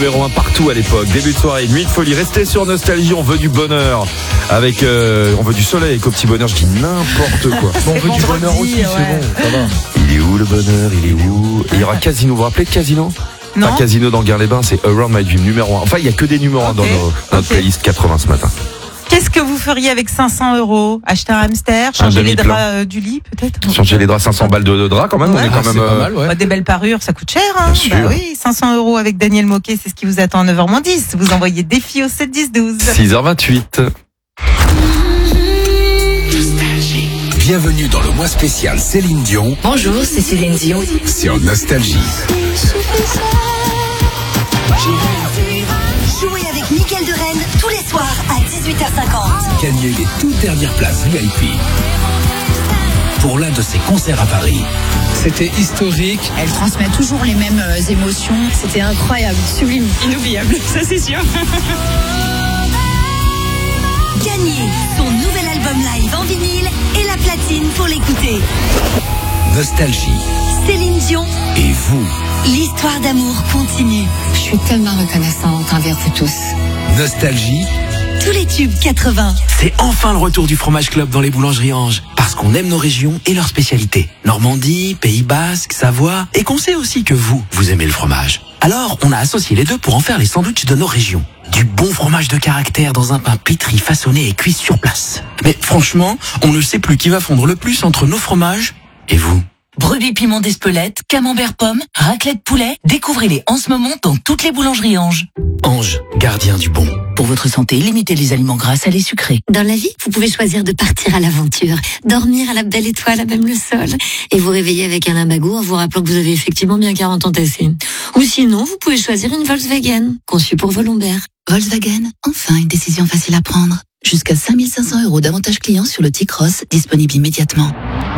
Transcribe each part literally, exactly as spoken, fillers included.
numéro un partout à l'époque. Début de soirée, nuit de folie. Restez sur Nostalgie, on veut du bonheur. Avec, euh, on veut du soleil avec au petit bonheur, je dis n'importe quoi. Bon, on veut du bonheur aussi, ouais. C'est bon, ça va. Il est où le bonheur, il est où? Il y aura Casino, vous vous rappelez de Casino? Non. Pas Casino dans Gare-les-Bains, c'est Around My Dream numéro un. Enfin, il y a que des numéros un okay. dans nos, notre okay. playlist quatre-vingts ce matin. Qu'est-ce que vous feriez avec cinq cents euros? Acheter un hamster, changer les draps euh, du lit peut-être? Changer les draps, cinq cents balles de, de draps quand même, ouais. on est quand ah, même... Euh... Pas mal, ouais. bah, des belles parures, ça coûte cher. Hein. Bien sûr. Bah oui, cinq cents euros avec Daniel Moquet, c'est ce qui vous attend à neuf heures moins dix. Vous envoyez défi au sept dix douze. six heures vingt-huit. Bienvenue dans le mois spécial Céline Dion. Bonjour, c'est Céline Dion. Sur Nostalgie. Jouez avec Mickaël de Rennes tous les soirs à dix-huit heures cinquante. Gagnez les toutes dernières places V I P pour l'un de ses concerts à Paris. C'était historique. Elle transmet toujours les mêmes euh, émotions. C'était incroyable, sublime, inoubliable, ça c'est sûr. Gagnez son nouvel album live en vinyle et la platine pour l'écouter. Nostalgie. Céline Dion. Et vous. L'histoire d'amour continue. Je suis tellement reconnaissante envers vous tous. Nostalgie. Tous les tubes quatre-vingts. C'est enfin le retour du fromage club dans les boulangeries Ange. Parce qu'on aime nos régions et leurs spécialités. Normandie, Pays Basque, Savoie. Et qu'on sait aussi que vous, vous aimez le fromage. Alors, on a associé les deux pour en faire les sandwichs de nos régions. Du bon fromage de caractère dans un pain pétri, façonné et cuit sur place. Mais franchement, on ne sait plus qui va fondre le plus entre nos fromages et vous. Brebis piment d'Espelette, camembert pomme, raclette poulet, découvrez-les en ce moment dans toutes les boulangeries Ange. Ange, gardien du bon. Pour votre santé, limitez les aliments gras, salés, sucrés. Dans la vie, vous pouvez choisir de partir à l'aventure, dormir à la belle étoile à même le sol, et vous réveiller avec un Amago en vous rappelant que vous avez effectivement bien quarante ans tassés. Ou sinon, vous pouvez choisir une Volkswagen, conçue pour vos lombaires. Volkswagen, enfin une décision facile à prendre. Jusqu'à cinq mille cinq cents euros d'avantages clients sur le T-Cross, disponible immédiatement.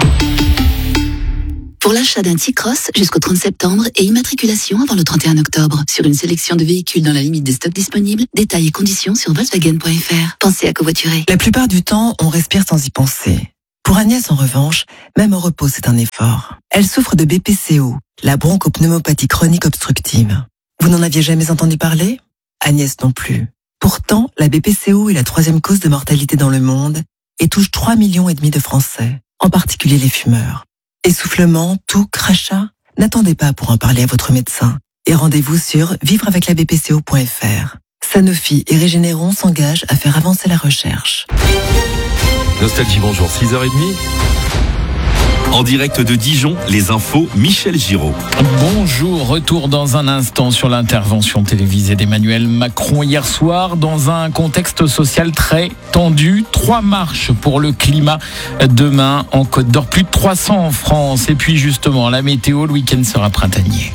Pour l'achat d'un T-Cross jusqu'au trente septembre et immatriculation avant le trente et un octobre sur une sélection de véhicules dans la limite des stocks disponibles, détails et conditions sur volkswagen point f r. Pensez à covoiturer. La plupart du temps, on respire sans y penser. Pour Agnès, en revanche, même au repos, c'est un effort. Elle souffre de B P C O, la bronchopneumopathie chronique obstructive. Vous n'en aviez jamais entendu parler? Agnès non plus. Pourtant, la B P C O est la troisième cause de mortalité dans le monde et touche trois millions et demi de Français, en particulier les fumeurs. Essoufflement, toux, crachat? N'attendez pas pour en parler à votre médecin. Et rendez-vous sur vivre avec la b p c o point f r. Sanofi et Régénéron s'engagent à faire avancer la recherche. Nostalgie, bonjour, six heures trente. En direct de Dijon, les infos, Michel Giraud. Bonjour, retour dans un instant sur l'intervention télévisée d'Emmanuel Macron hier soir dans un contexte social très tendu. Trois marches pour le climat demain en Côte d'Or, plus de trois cents en France. Et puis justement, la météo, le week-end sera printanier.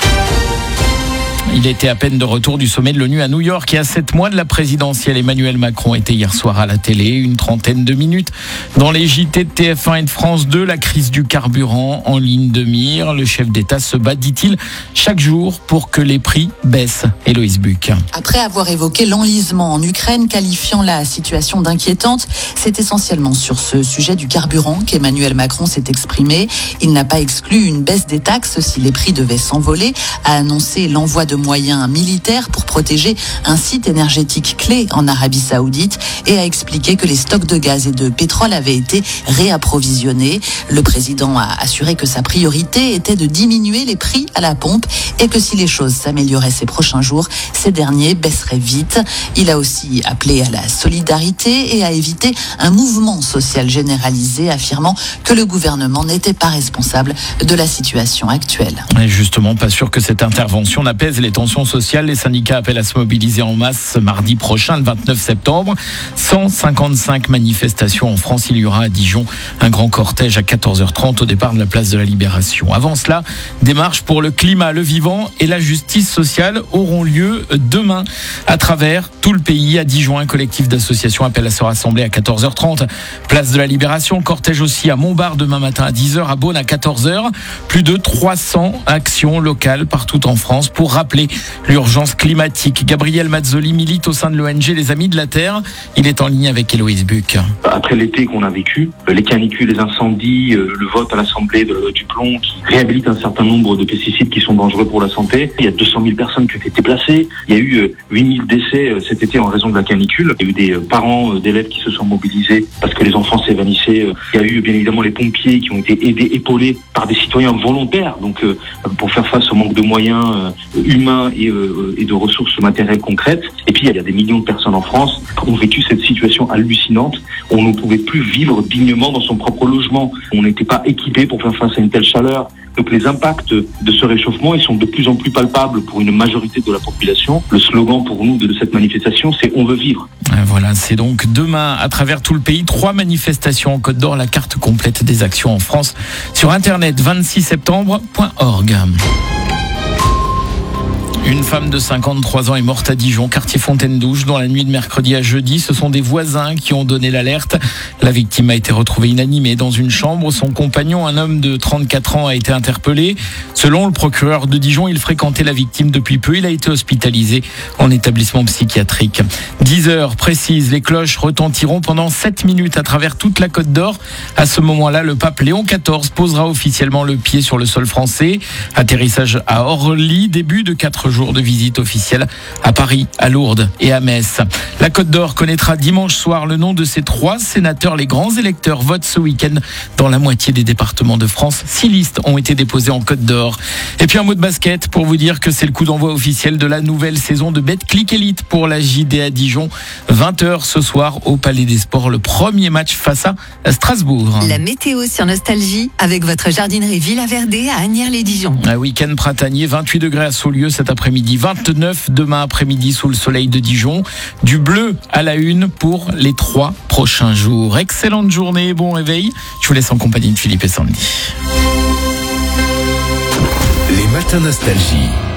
Il était à peine de retour du sommet de l'ONU à New York et à sept mois de la présidentielle. Emmanuel Macron était hier soir à la télé, une trentaine de minutes dans les J T de T F un et de France deux. La crise du carburant en ligne de mire. Le chef d'État se bat, dit-il, chaque jour pour que les prix baissent. Héloïse Buc. Après avoir évoqué l'enlisement en Ukraine, qualifiant la situation d'inquiétante, c'est essentiellement sur ce sujet du carburant qu'Emmanuel Macron s'est exprimé. Il n'a pas exclu une baisse des taxes si les prix devaient s'envoler, a annoncé l'envoi de moyens militaires pour protéger un site énergétique clé en Arabie Saoudite et a expliqué que les stocks de gaz et de pétrole avaient été réapprovisionnés. Le président a assuré que sa priorité était de diminuer les prix à la pompe et que si les choses s'amélioraient ces prochains jours, ces derniers baisseraient vite. Il a aussi appelé à la solidarité et à éviter un mouvement social généralisé, affirmant que le gouvernement n'était pas responsable de la situation actuelle. Et justement, pas sûr que cette intervention n'apaise les tensions sociales. Les syndicats appellent à se mobiliser en masse mardi prochain, le vingt-neuf septembre. cent cinquante-cinq manifestations en France. Il y aura à Dijon un grand cortège à quatorze heures trente au départ de la place de la Libération. Avant cela, des marches pour le climat, le vivant et la justice sociale auront lieu demain à travers tout le pays. À Dijon, un collectif d'associations appelle à se rassembler à quatorze heures trente. Place de la Libération, cortège aussi à Montbard demain matin à dix heures, à Beaune à quatorze heures. Plus de trois cents actions locales partout en France pour rappeler l'urgence climatique. Gabriel Mazzoli milite au sein de l'O N G Les Amis de la Terre. Il est en ligne avec Héloïse Buc. Après l'été qu'on a vécu, les canicules, les incendies, le vote à l'Assemblée de, du plomb qui réhabilite un certain nombre de pesticides qui sont dangereux pour la santé. Il y a deux cent mille personnes qui ont été déplacées. Il y a eu huit mille décès cet été en raison de la canicule. Il y a eu des parents d'élèves qui se sont mobilisés parce que les enfants s'évannissaient. Il y a eu bien évidemment les pompiers qui ont été aidés, épaulés par des citoyens volontaires, donc euh, pour faire face au manque de moyens euh, humains et, euh, et de ressources matérielles concrètes. Et puis il y a des millions de personnes en France qui ont vécu cette situation hallucinante. On ne pouvait plus vivre dignement dans son propre logement. On n'était pas équipé pour faire face à une telle chaleur. Donc les impacts de ce réchauffement, ils sont de plus en plus palpables pour une majorité de la population. Le slogan pour nous de cette manifestation, c'est « On veut vivre ». Voilà, c'est donc demain à travers tout le pays, trois manifestations en Côte d'Or, la carte complète des actions en France sur internet vingt-six septembre point org. Une femme de cinquante-trois ans est morte à Dijon, quartier Fontaine-Douche, dans la nuit de mercredi à jeudi. Ce sont des voisins qui ont donné l'alerte. La victime a été retrouvée inanimée dans une chambre. Son compagnon, un homme de trente-quatre ans, a été interpellé. Selon le procureur de Dijon, il fréquentait la victime depuis peu. Il a été hospitalisé en établissement psychiatrique. dix heures précises, les cloches retentiront pendant sept minutes à travers toute la Côte d'Or. À ce moment-là, le pape Léon quatorze posera officiellement le pied sur le sol français. Atterrissage à Orly, début de quatre jours de visite officielle à Paris, à Lourdes et à Metz. La Côte d'Or connaîtra dimanche soir le nom de ses trois sénateurs. Les grands électeurs votent ce week-end dans la moitié des départements de France. Six listes ont été déposées en Côte d'Or. Et puis un mot de basket pour vous dire que c'est le coup d'envoi officiel de la nouvelle saison de Betclic Elite pour la J D A Dijon. vingt heures ce soir au Palais des Sports. Le premier match face à Strasbourg. La météo sur Nostalgie avec votre jardinerie Villa Verdé à Asnières-les-Dijon. Un week-end printanier, vingt-huit degrés à Saulieu cet après-midi, vingt-neuf demain après-midi sous le soleil de Dijon. Du bleu à la une pour les trois prochains jours. Excellente journée, bon réveil. Je vous laisse en compagnie de Philippe et Sandy. Les matins Nostalgie.